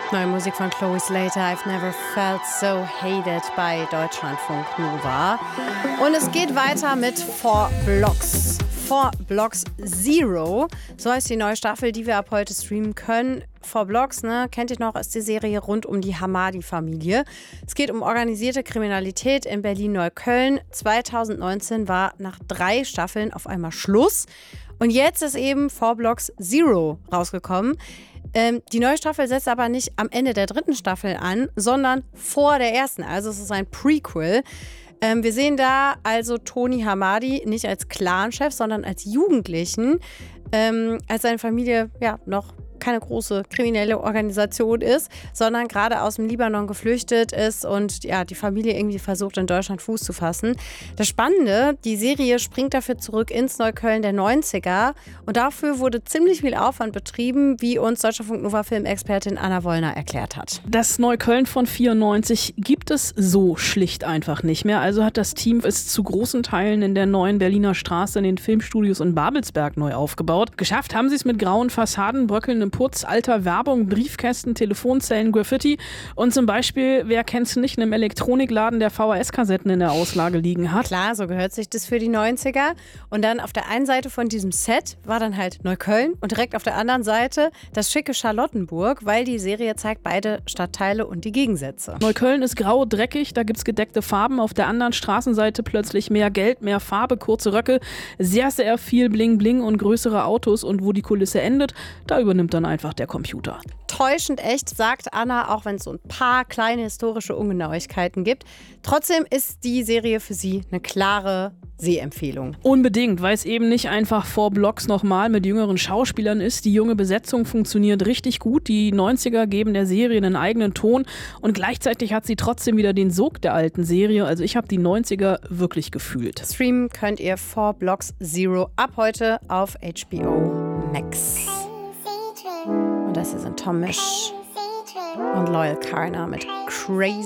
Neue Musik von Chloe Slater, I've Never Felt So Hated bei Deutschlandfunk Nova. Und es geht weiter mit 4 Blocks. 4 Blocks Zero, so heißt die neue Staffel, die wir ab heute streamen können. 4 Blocks, ne, kennt ihr noch, ist die Serie rund um die Hamadi-Familie. Es geht um organisierte Kriminalität in Berlin-Neukölln. 2019 war nach 3 Staffeln auf einmal Schluss. Und jetzt ist eben 4 Blocks Zero rausgekommen. Die neue Staffel setzt aber nicht am Ende der 3. Staffel an, sondern vor der 1. Also es ist ein Prequel. Wir sehen da also Tony Hamadi nicht als Clanchef, sondern als Jugendlichen, als seine Familie ja noch keine große kriminelle Organisation ist, sondern gerade aus dem Libanon geflüchtet ist und ja, die Familie irgendwie versucht, in Deutschland Fuß zu fassen. Das Spannende, die Serie springt dafür zurück ins Neukölln der 90er und dafür wurde ziemlich viel Aufwand betrieben, wie uns Deutschlandfunk Nova Filmexpertin Anna Wollner erklärt hat. Das Neukölln von 94 gibt es so schlicht einfach nicht mehr. Also hat das Team es zu großen Teilen in der neuen Berliner Straße in den Filmstudios in Babelsberg neu aufgebaut. Geschafft haben sie es mit grauen Fassaden, bröckelndem Putz, alter Werbung, Briefkästen, Telefonzellen, Graffiti und zum Beispiel, wer kennt's nicht, einem Elektronikladen, der VHS-Kassetten in der Auslage liegen hat. Klar, so gehört sich das für die 90er. Und dann auf der einen Seite von diesem Set war dann halt Neukölln und direkt auf der anderen Seite das schicke Charlottenburg, weil die Serie zeigt beide Stadtteile und die Gegensätze. Neukölln ist grau, dreckig, da gibt's gedeckte Farben. Auf der anderen Straßenseite plötzlich mehr Geld, mehr Farbe, kurze Röcke, sehr, sehr viel Bling-Bling und größere Autos. Und wo die Kulisse endet, da übernimmt dann einfach der Computer. Täuschend echt, sagt Anna, auch wenn es so ein paar kleine historische Ungenauigkeiten gibt. Trotzdem ist die Serie für sie eine klare Sehempfehlung. Unbedingt, weil es eben nicht einfach 4 Blocks nochmal mit jüngeren Schauspielern ist. Die junge Besetzung funktioniert richtig gut. Die 90er geben der Serie einen eigenen Ton und gleichzeitig hat sie trotzdem wieder den Sog der alten Serie. Also ich habe die 90er wirklich gefühlt. Streamen könnt ihr 4 Blocks Zero ab heute auf HBO Max. Und das hier sind Tom Misch und Loyal Carner mit Crazy.